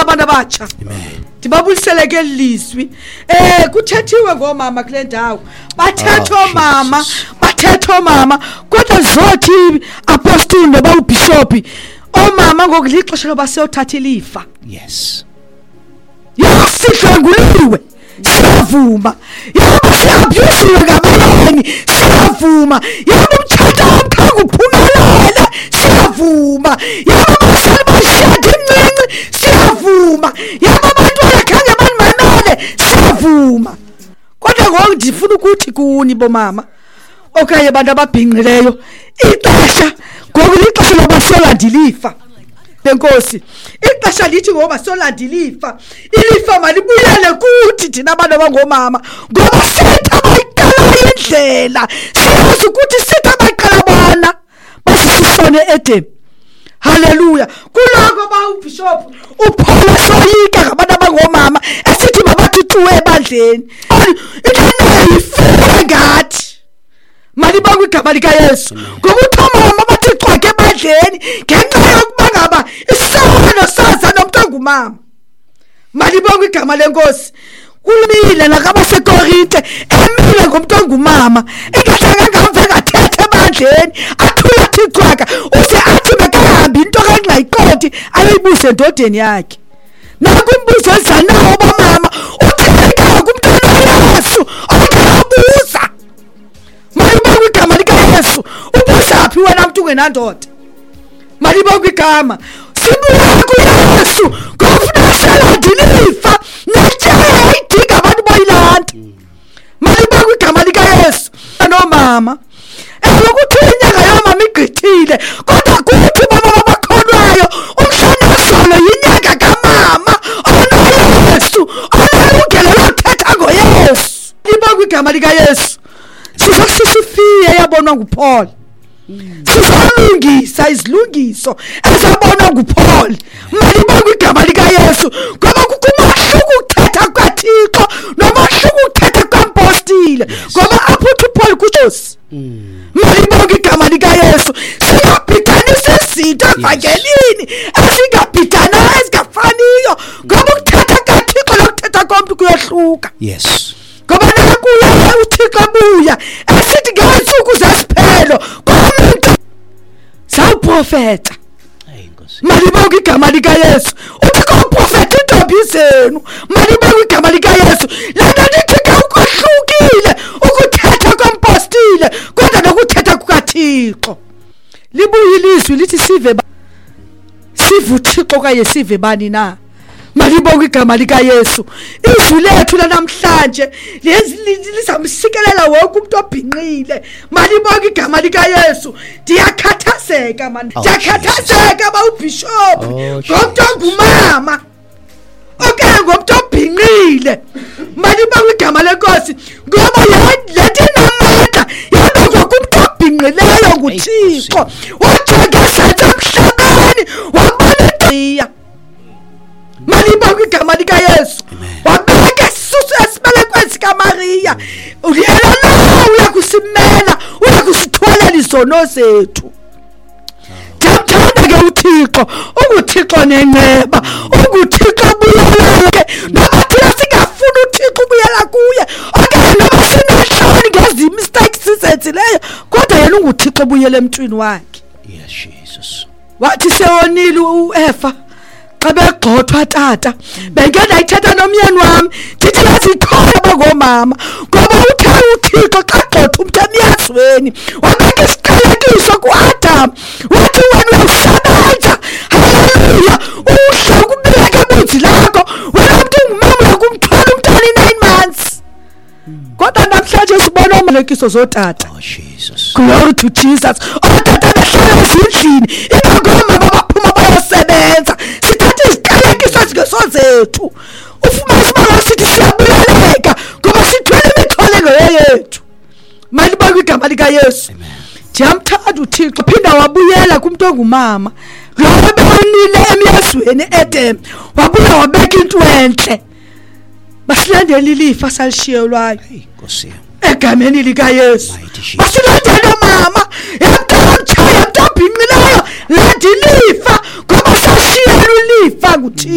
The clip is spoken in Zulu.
abantu abatsha. Amen. Ndibabulisele ke lizwi. Kuthethiwe ngomama kule ndawo. Bathetho mama, bathetho mama. Kodwa zothi apostoli noba ubishop omama ngokulixesha loba seyothatha ilifa. Yes. Yasidlanguliwe. Siyavuma. Yabo siyabuyisiwe ngabaleni. Siyavuma. Yabo umthetho womkhanga uphumelele. Siyavuma. Yabo basebashiyade incinci. Siyavuma. Yabo abantwana khange banimamele. Siyavuma. Kodwa ngoku ndifuna ukuthi kuni bomama okanye abantu ababhinqileyo ixesha ngoku lixesha loba solandilifa. Benkosi ixesha lithi ngoba solandilifa ilifa malibuyele kuthi thina abantu abangomama ngoba sithi abayiqala indlela siyazi ukuthi sithi abayiqala bona basisone Edem. Haleluya. Kuloko ba ubishop uphola soyika ngabantu abangomama esithi mabathuthwe ebandleni. Into ifika ngathi mali kwigama lika Yesu ngoba uthomama bathi xwake ebandleni ngenxa yokuba ngaba isawano saza nomuntu ongumama. Mali kwigama lenkosi kulumile nakabaseKorinte emile ngomuntu ongumama engahlanga ngamva ngathethe ebandleni athula thixwaka use athi bekahambi into kangayiqodi ayibuse endodeni yakhe. Nakumbuzo ezanawo bomama uthetheka kumntwana Yesu akabuza. Mali kwigama lika Yesu ubuzaphi wena mntu ungenandoda. Mali kwigama sibuya kuYesu ngofuna salandilifa natshe idinga abantu boyilanda. Mali kwigama lika Yesu nomama elokuthi inyanga yomama igqithile kodwa kuthi baba bakhonwayo umhlangano yinyanga kamama onoYesu onalungelo lothetha ngoYesu. Mali kwigama lika Yesu sisifie yabonwa nguPaul. Sizalungisa izilungiso ezabonwa nguPaul. Mali kwigama lika Yesu ngoba kukumahluku ukuthetha kwaThixo nomahluku ukuthetha kwampostile ngoba aphuthu uPaul kuJesu. Mali kwigama lika Yesu singabhidanisa izinto evangelini ezingabhidana ezingafaniyo ngoba ukuthetha kwaThixo nokuthetha komuntu kuyahluka. Yes. Ngoba nakuya uThixo buya esithi ngezinsuku zesiphelo komuntu sawuprofeta. Mali kwigama lika Yesu uthixo uprofeta intombi zenu. Mali kwigama lika Yesu lana nithi ukuhlukile ukuthetha kompostile kodwa nokuthetha kukaThixo. Libuye ilizwi lithi sive uThixo kaye sive bani na. Mali kwigama lika Yesu izwi lethu lanamhlanje lizamsikelela wonke umuntu obhinqile. Mali kwigama lika Yesu ndiyakhathazeka man. Ndiyakhathazeka ba ubishop ngomuntu ongumama okanye ngomuntu obhinqile. Mali kwigama lenkosi ngoba lethi namandla yabekwa kumuntu obhinqileyo nguThixo wajengezela emhlabeni wabona iqhiya. Mali kwigama lika Yesu wabeka isisusu esibelekweni sikaMariya uyena nawe uyakusimela uyakusithwalela izono zethu. Thanda ke uThixo unguThixo nenceba unguThixo buyeleke noma thina singafuni uThixo ubuyela kuye okanye noma sinehloni ngezi mistakes sizenzileyo kodwa yena unguThixo buyele emntwini wakhe. Yes Jesus. Wathi sewonile uEva xa begxothwa tata bengena ithetha nomyeni wami ndithi lazithole bangomama ngoba uthe uThixo xa gxotha umuntu emyazweni wabeka isiqalekiso kuAdam wathi wena uyasebenza. Haleluya. Uhle ukubeka ebuzi lakho wena mntu ungumama ukumthwala umntwana 9 months. Kodwa namhlanje sibona umlekiso zotata. Oh Jesus. Glory to Jesus. Otata bahlala ezindlini ingakoma baphuma bayosebenza sithatha iziqalekiso zethu. Ufumana isibalo sithi siyabuyeleka ngoba sithwele imithwalo yethu. Mali kwigama lika Yesu ndiyamthanda uThixo phinda wabuyela kumuntu ongumama lo bebonile emyazweni Edem wabuya wabeka into enhle. Basilandela ilifa salishiyelwayo egameni lika Yesu. Basilandela mama yamthatha yamtobhinqileyo landilifa ngoba sashiyelwa ilifa nguThixo.